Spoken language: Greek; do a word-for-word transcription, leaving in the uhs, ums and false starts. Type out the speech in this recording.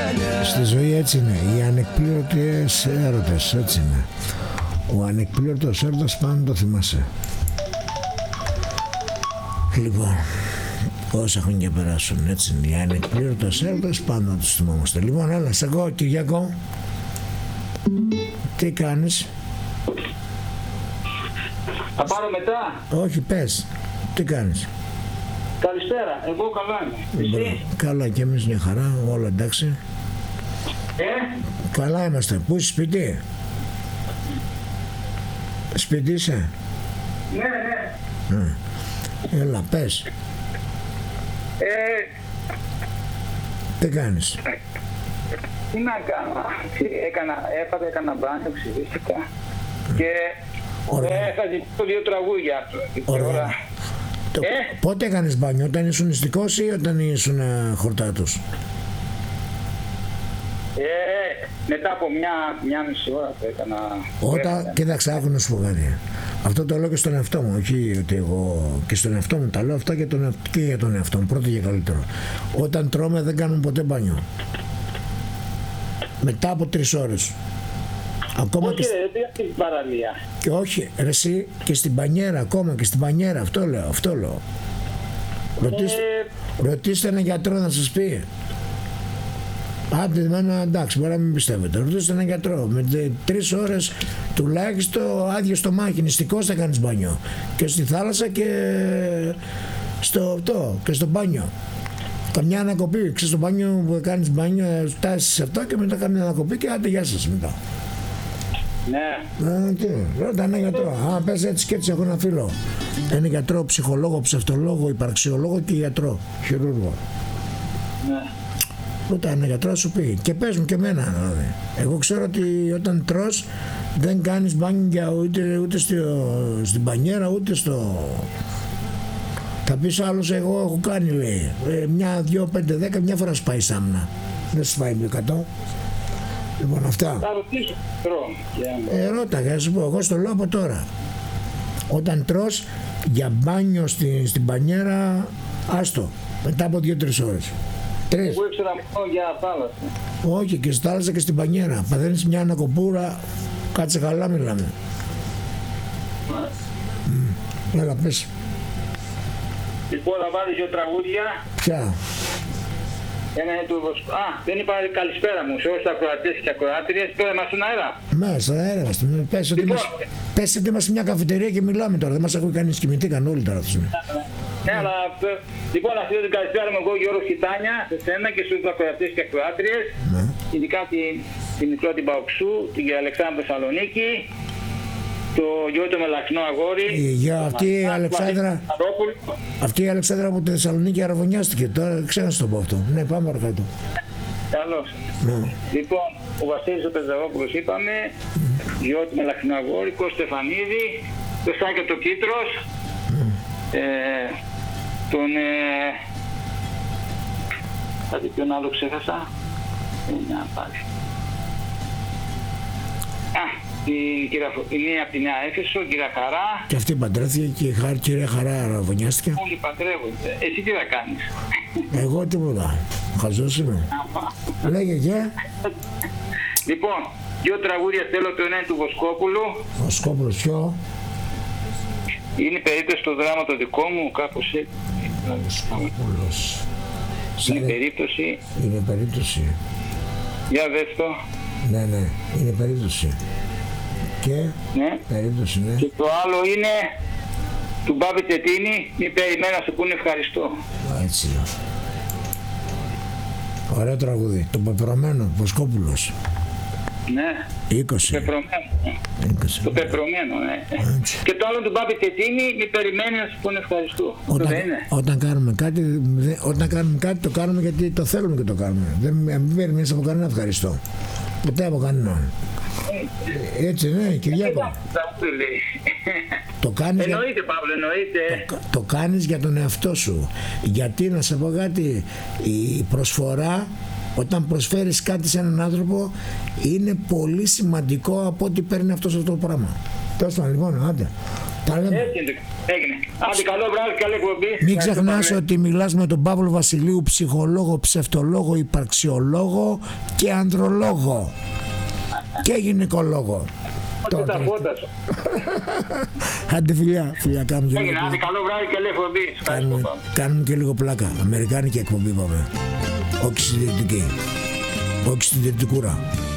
Στη ζωή έτσι είναι. Οι ανεκπλήρωτες έρωτες, έτσι είναι. Ο ανεκπλήρωτος έρωτας πάντα το θυμάσαι. Λοιπόν, όσα χρόνια περάσουν, έτσι είναι. Οι ανεκπλήρωτες έρωτες πάντα τους θυμόμαστε. Λοιπόν, έλα, σε εγώ, Κυριακό. Τι κάνεις? Θα πάρω μετά. Όχι, πες. Τι κάνεις? Καλησπέρα, εγώ καλά είμαι. Εσύ? Καλά και εμείς μια χαρά, όλα εντάξει. Ε? Καλά είμαστε. Πού είσαι, σπίτι? Σπίτι είσαι? Ναι, ναι. Ε, έλα, πες. Ε, Τι κάνεις? τι να κάνω. Έκανα, έπαθα, έκανα μπάνιο, ξυπνήθηκα. Και ε, θα ζητήσω δύο τραγούδια. Ωραία. Το, Ε? Πότε έκανες μπάνιο, όταν ήσουν νηστικός ή όταν ήσουν ε, χορτάτος? Ε, μετά από μια, μια μισή ώρα που έκανα. Όταν, κοίταξε, άκου να σου πω κάτι. Αυτό το λέω και στον εαυτό μου, όχι ότι εγώ και στον εαυτό μου τα λέω αυτά και, τον, και για τον εαυτό μου, πρώτο και καλύτερο. Όταν τρώμε δεν κάνουμε ποτέ μπάνιο. Μετά από τρεις ώρες. Ακόμα όχι, και, ρε, δεν στην παραλία. και όχι, ρε, εσύ, και στην πανιέρα, ακόμα και στην πανιέρα, αυτό λέω, αυτό λέω. Ρωτήστε, Ε, ρωτήστε έναν γιατρό να σας πει. Άντε, εμένα εντάξει, μπορεί να μην πιστεύετε. Ρωτήστε έναν γιατρό. Με τρεις ώρες τουλάχιστον άδειο στομάχι, νηστικός θα κάνεις μπάνιο. Και στη θάλασσα και στο αυτό, και στο μπάνιο. Καμιά ανακοπή, ξέρεις, στο μπάνιο που κάνεις μπάνιο, φτάσεις σε αυτό και μετά κάνεις ανακοπή και άντε, γεια σας μετά. ναι. Ε, τι, ρώτα έναν γιατρό. Α, πες έτσι και έτσι, έχω ένα φίλο. Ένα γιατρό, ψυχολόγο, ψευτολόγο, υπαρξιολόγο και γιατρό, χειρούργο. Ναι. Ρώτα ένα γιατρό σου πει. Και πες μου και εμένα δηλαδή. Εγώ ξέρω ότι όταν τρως δεν κάνεις μπάνια ούτε, ούτε στο, στην πανιέρα ούτε στο... Θα πεις άλλος, εγώ έχω κάνει, λέει. Ε, μια, δυο, πέντε, δέκα, μια φορά σπάει σάμνα. Δεν σπάει με εκατό. Λοιπόν, αυτά. Θα ρωτήσω, τρώω. Ε, ρώτα, θα σου πω, εγώ στο λέω από τώρα. Όταν τρως για μπάνιο στη, στην πανιέρα, άστο, μετά από δύο-τρεις ώρες. Τρεις. Εγώ ήξερα μόνο για θάλασσα. Όχι, και στη θάλασσα και στην πανιέρα. Παθαίνεις μια ανακοπούρα, κάτσε καλά μιλάμε. Mm. Έλα, πες. Λοιπόν, θα βάλει δύο τραγούδια. Ποια? Ένα είναι του Βοσκού. Α, δεν είπα καλησπέρα μου σε όλους τους ακροατές και ακροάτριες. Τώρα είμαστε στον αέρα. Μέσα, στον αέρα είμαστε. Πες ότι, Λοιπόν. είμαστε, πες ότι είμαστε μια καφετερία και μιλάμε τώρα. Δεν μας ακούει κανείς, κοιμηθήκαν όλοι τώρα. Ναι, αλλά λοιπόν, αυτή την καλησπέρα μου εγώ, Γιώργος Κιτάνια, σε σένα και στους ακροατές και ακροάτριες. Ναι. Ειδικά την, την μικρό την Παοξού, την κυρία Αλεξάνδρα Θεσσαλονίκη, το γιο του Μελαχνό αγόρι. Η γιο, αυτή η Αλεξάνδρα, αυτή η Αλεξάνδρα από τη Θεσσαλονίκη αραβωνιάστηκε. Τώρα ξέρω να σου το πω αυτό. Ναι, πάμε παρακάτω. Καλώς. Ναι. Λοιπόν, ο Βασίλης ο Πεζαρόπουλος είπαμε, mm. γιο του Μελαχνό αγόρι, Κώστας Στεφανίδη, το Σάκη το Κίτρος, mm. ε, τον... Ε, κάτι ποιον άλλο ξέχασα. Μια πάλι. Α, η κυρία είναι από τη Νέα Έφεσο, κυρία Χαρά. Και αυτή παντρεύτηκε και η Χάρη, κυρία Χαρά αραβωνιάστηκε. Όλοι παντρεύονται. Εσύ τι θα κάνεις? Εγώ τίποτα. Χαζός είμαι. Λέγε και. Λοιπόν, δύο τραγούδια θέλω, το ένα είναι του Βοσκόπουλου. Βοσκόπουλος ποιο? Είναι περίπτωση το δράμα το δικό μου, κάπως έτσι. Βοσκόπουλος. Είναι περίπτωση. Είναι περίπτωση. Για δες το. Ναι, ναι, είναι περίπτωση. Και Ναι. περίπτωση, ναι. Και το άλλο είναι του Μπάμπη Τσετίνη, μη περιμένω να σου πούνε ευχαριστώ. Έτσι. Ωραίο τραγούδι. Το πεπρωμένο, Βοσκόπουλος. Ναι. είκοσι. Το πεπρωμένο. είκοσι. Το πεπρωμένο, ναι. Έτσι. Και το άλλο του Μπάμπη Τσετίνη, μη περιμένει να σου πούνε ευχαριστώ. Όταν, δεν είναι. όταν, κάνουμε κάτι, δε- όταν κάνουμε κάτι το κάνουμε γιατί το θέλουμε και το κάνουμε. Δεν μην περιμένεις από κανένα ευχαριστώ. Ποτέ από κανέναν. Έτσι, ναι, Κυριάκο. Το κάνεις, για, Εννοείται, Παύλο, εννοείται. το, το κάνεις για τον εαυτό σου. Γιατί να σε πω κάτι, η προσφορά, όταν προσφέρεις κάτι σε έναν άνθρωπο, είναι πολύ σημαντικό από ό,τι παίρνει αυτός αυτό το πράγμα. Τέλος πάντων, λοιπόν, άντε. Τα λέμε. Έτσι είναι. Έγινε. Άντε, καλό βράδυ, καλή εκπομπή. Μην ξεχνάς ότι μιλάς με τον Παύλο Βασιλείου, ψυχολόγο, ψευτολόγο, υπαρξιολόγο και ανδρολόγο και γυναικολόγο. Ό,τι τα φώτα σου. Άντε φιλιά, φιλιά, κάνουμε και Έγινε. λίγο. Άντε, καλό βράδυ, καλή εκπομπή. Κάνουμε, κάνουμε και λίγο πλάκα. Αμερικάνικη εκπομπή πάμε. Όχι συντηρητική. Όχι συντηρητικούρα.